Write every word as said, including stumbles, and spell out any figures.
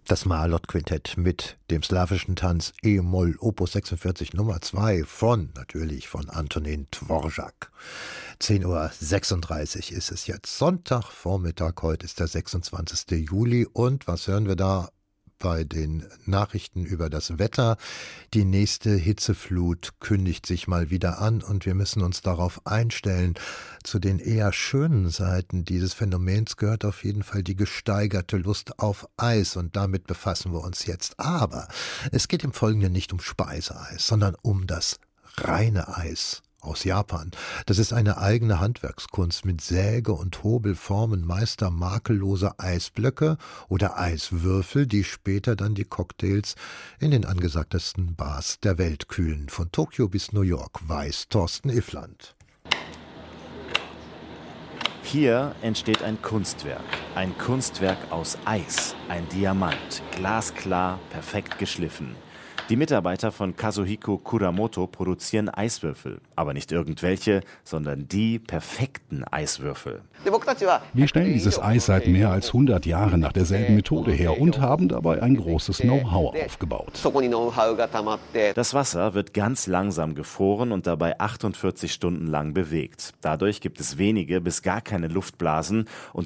Das Marlot-Quintett mit dem slawischen Tanz E-Moll Opus sechsundvierzig Nummer zwei von, natürlich, von Antonin Dvorak. zehn Uhr sechsunddreißig ist es jetzt, Sonntagvormittag, heute ist der sechsundzwanzigster Juli und was hören wir da? Bei den Nachrichten über das Wetter. Die nächste Hitzeflut kündigt sich mal wieder an und wir müssen uns darauf einstellen. Zu den eher schönen Seiten dieses Phänomens gehört auf jeden Fall die gesteigerte Lust auf Eis und damit befassen wir uns jetzt. Aber es geht im Folgenden nicht um Speiseeis, sondern um das reine Eis. Aus Japan. Das ist eine eigene Handwerkskunst. Mit Säge und Hobel formen Meister makellose Eisblöcke oder Eiswürfel, die später dann die Cocktails in den angesagtesten Bars der Welt kühlen. Von Tokio bis New York weiß Thorsten Iffland. Hier entsteht ein Kunstwerk. Ein Kunstwerk aus Eis. Ein Diamant. Glasklar, perfekt geschliffen. Die Mitarbeiter von Kazuhiko Kuramoto produzieren Eiswürfel. Aber nicht irgendwelche, sondern die perfekten Eiswürfel. Wir stellen dieses Eis seit mehr als hundert Jahren nach derselben Methode her und haben dabei ein großes Know-how aufgebaut. Das Wasser wird ganz langsam gefroren und dabei achtundvierzig Stunden lang bewegt. Dadurch gibt es wenige bis gar keine Luftblasen und